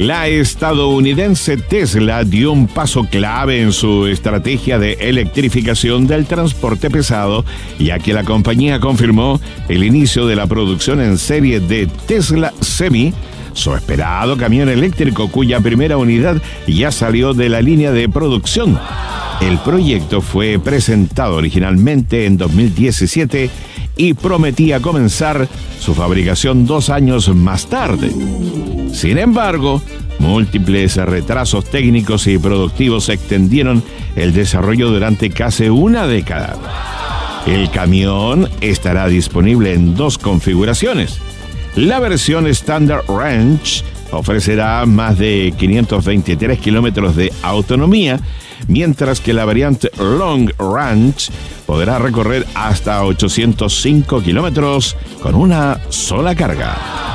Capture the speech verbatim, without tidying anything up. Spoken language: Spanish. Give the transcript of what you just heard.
La estadounidense Tesla dio un paso clave en su estrategia de electrificación del transporte pesado, ya que la compañía confirmó el inicio de la producción en serie de Tesla Semi, su esperado camión eléctrico cuya primera unidad ya salió de la línea de producción. El proyecto fue presentado originalmente en dos mil diecisiete y prometía comenzar su fabricación dos años más tarde. Sin embargo, múltiples retrasos técnicos y productivos extendieron el desarrollo durante casi una década. El camión estará disponible en dos configuraciones. La versión Standard Range ofrecerá más de quinientos veintitrés kilómetros de autonomía, mientras que la variante Long Range podrá recorrer hasta ochocientos cinco kilómetros con una sola carga.